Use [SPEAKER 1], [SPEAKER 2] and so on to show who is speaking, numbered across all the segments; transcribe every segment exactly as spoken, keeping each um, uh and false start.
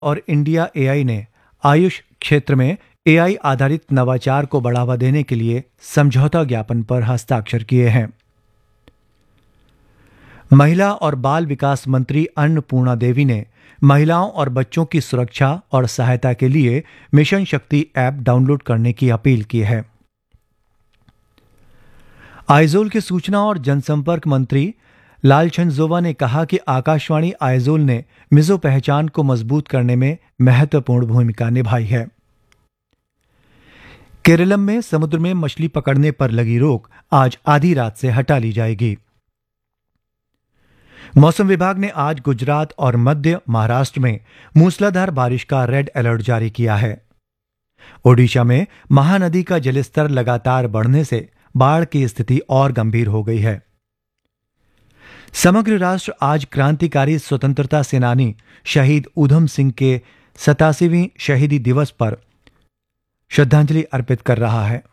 [SPEAKER 1] और India AI ने आयुष क्षेत्र में एआई आधारित नवाचार को बढ़ावा देने के लिए समझौता ज्ञापन पर हस्ताक्षर किए हैं। महिला और बाल विकास मंत्री अन्नपूर्णा देवी ने महिलाओं और बच्चों की सुरक्षा और सहायता के लिए मिशन शक्ति ऐप डाउनलोड करने की अपील की है। आइजोल के सूचना और जनसंपर्क मंत्री लालचंद ने कहा कि आकाशवाणी आइजोल ने मिजो पहचान को मजबूत करने में महत्वपूर्ण भूमिका निभाई है। केरलम में समुद्र में मछली पकड़ने पर लगी रोक आज आधी रात से हटा ली जाएगी। मौसम विभाग ने आज गुजरात और मध्य महाराष्ट्र में मूसलाधार बारिश का रेड अलर्ट जारी किया है। ओडिशा में महानदी का जलस्तर लगातार बढ़ने से बाढ़ की स्थिति और गंभीर हो गई है। समग्र राष्ट्र आज क्रांतिकारी स्वतंत्रता सेनानी शहीद ऊधम सिंह के सतासीवीं शहीदी दिवस पर श्रद्धांजलि अर्पित कर रहा है।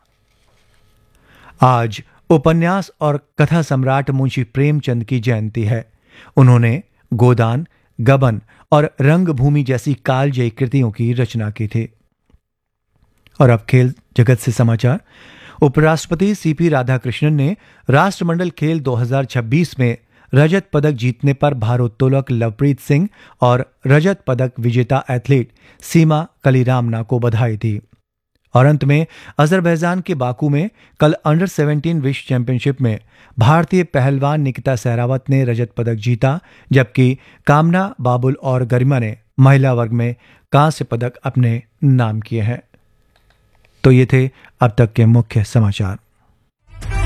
[SPEAKER 1] आज उपन्यास और कथा सम्राट मुंशी प्रेमचंद की जयंती है। उन्होंने गोदान, गबन और रंगभूमि जैसी कालजयी कृतियों की रचना की थी। और अब खेल जगत से समाचार। उपराष्ट्रपति सीपी राधाकृष्णन ने राष्ट्रमंडल खेल दो हज़ार छब्बीस में रजत पदक जीतने पर भारोत्तोलक लवप्रीत सिंह और रजत पदक विजेता एथलीट सीमा कलीरामना को बधाई दी। और अंत में अजरबैजान के बाकू में कल अंडर सत्रह विश्व चैंपियनशिप में भारतीय पहलवान निकिता सहरावत ने रजत पदक जीता, जबकि कामना बाबुल और गरिमा ने महिला वर्ग में कांस्य पदक अपने नाम किए हैं। तो ये थे अब तक के मुख्य समाचार।